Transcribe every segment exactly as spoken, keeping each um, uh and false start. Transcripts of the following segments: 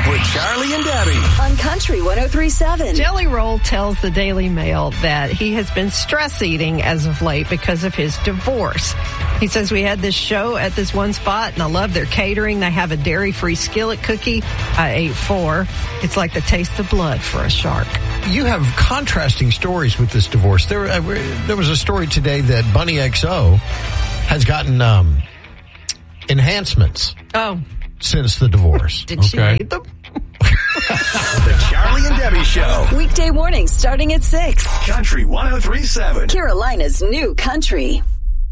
with Charlie and Debbie on Country one oh three point seven. Jelly Roll tells the Daily Mail that he has been stress eating as of late because of his divorce. He says, we had this show at this one spot and I love their catering. They have a dairy-free skillet cookie. I ate four. It's like the taste of blood for a shark. You have contrasting stories with this divorce. There, uh, there was a story today that Bunny X O has gotten um, enhancements. Oh. Since the divorce. Did she okay. need them? The Charlie and Debbie Show. Weekday mornings starting at six. Country one oh three point seven. Carolina's new country.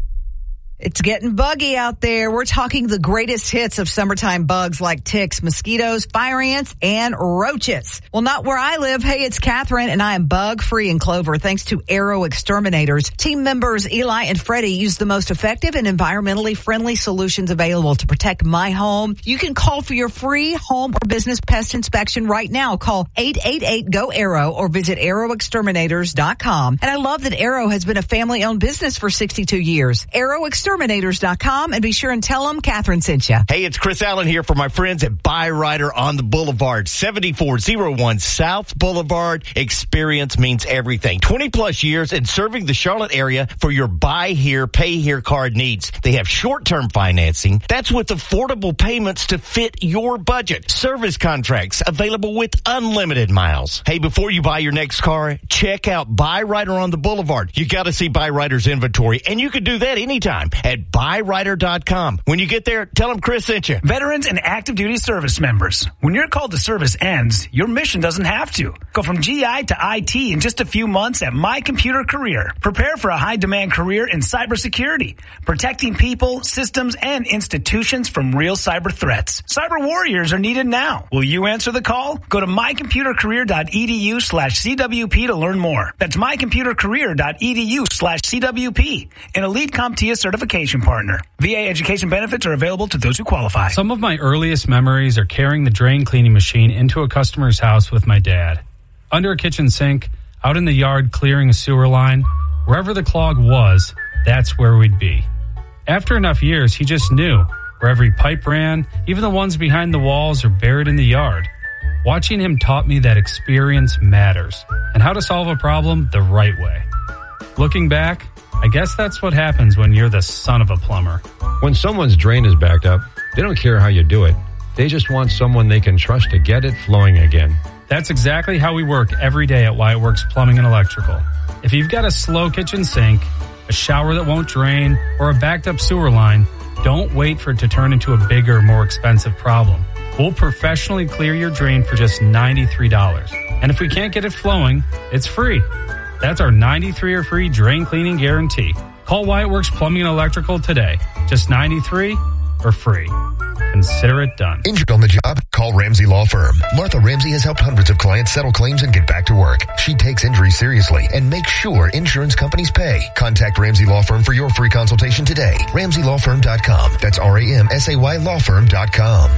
It's getting buggy out there. We're talking the greatest hits of summertime bugs like ticks, mosquitoes, fire ants, and roaches. Well, not where I live. Hey, it's Catherine, and I am bug-free in Clover thanks to Arrow Exterminators. Team members Eli and Freddie use the most effective and environmentally friendly solutions available to protect my home. You can call for your free home or business pest inspection right now. Call eight eight eight, G O, ARROW or visit arrow exterminators dot com. And I love that Arrow has been a family-owned business for sixty-two years. Arrow Exterminators dot com, and be sure and tell them Catherine sent you. Hey, it's Chris Allen here for my friends at Buy Rider on the Boulevard, seventy-four oh one South Boulevard. Experience means everything. twenty plus years in serving the Charlotte area for your buy here, pay here card needs. They have short-term financing. That's with affordable payments to fit your budget. Service contracts available with unlimited miles. Hey, before you buy your next car, check out Buy Rider on the Boulevard. You got to see Buy Rider's inventory, and you can do that anytime at buy rider dot com. When you get there, tell them Chris sent you. Veterans and active duty service members. When your call to service ends, your mission doesn't have to. Go from G I to I T in just a few months at My Computer Career. Prepare for a high-demand career in cybersecurity, protecting people, systems, and institutions from real cyber threats. Cyber warriors are needed now. Will you answer the call? Go to my computer career dot e d u slash C W P to learn more. That's my computer career dot e d u slash C W P. An elite CompTIA certification partner. V A education benefits are available to those who qualify. Some of my earliest memories are carrying the drain cleaning machine into a customer's house with my dad. Under a kitchen sink, out in the yard clearing a sewer line, wherever the clog was, that's where we'd be. After enough years, he just knew where every pipe ran, even the ones behind the walls or buried in the yard. Watching him taught me that experience matters and how to solve a problem the right way. Looking back, I guess that's what happens when you're the son of a plumber. When someone's drain is backed up, they don't care how you do it. They just want someone they can trust to get it flowing again. That's exactly how we work every day at Wyatt Works Plumbing and Electrical. If you've got a slow kitchen sink, a shower that won't drain, or a backed up sewer line, don't wait for it to turn into a bigger, more expensive problem. We'll professionally clear your drain for just ninety-three dollars. And if we can't get it flowing, it's free. That's our ninety-three or free drain cleaning guarantee. Call Wyatt Works Plumbing and Electrical today. Just ninety-three or free. Consider it done. Injured on the job? Call Ramsey Law Firm. Martha Ramsey has helped hundreds of clients settle claims and get back to work. She takes injuries seriously and makes sure insurance companies pay. Contact Ramsey Law Firm for your free consultation today. ramsey law firm dot com. That's R A M S A Y law firm dot com.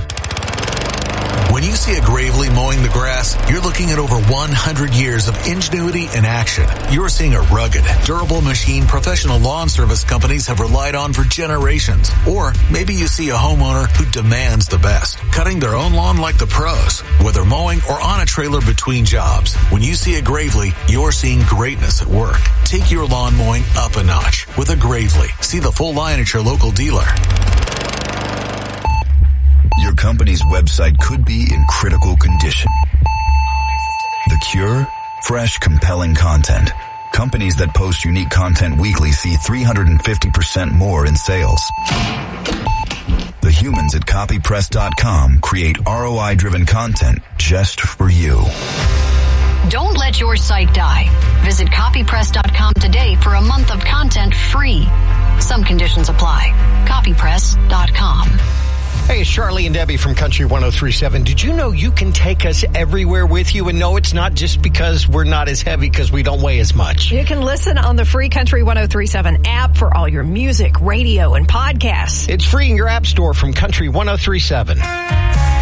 When you see a Gravely mowing the grass, you're looking at over one hundred years of ingenuity and action. You're seeing a rugged, durable machine professional lawn service companies have relied on for generations. Or maybe you see a homeowner who demands the best, cutting their own lawn like the pros, whether mowing or on a trailer between jobs. When you see a Gravely, you're seeing greatness at work. Take your lawn mowing up a notch with a Gravely. See the full line at your local dealer. Your company's website could be in critical condition. The cure? Fresh, compelling content. Companies that post unique content weekly see three hundred fifty percent more in sales. The humans at copy press dot com create R O I-driven content just for you. Don't let your site die. Visit copy press dot com today for a month of content free. Some conditions apply. copy press dot com. Hey, it's Charlie and Debbie from Country one oh three point seven. Did you know you can take us everywhere with you? And no, it's not just because we're not as heavy because we don't weigh as much. You can listen on the free Country one oh three point seven app for all your music, radio, and podcasts. It's free in your app store from Country one oh three point seven.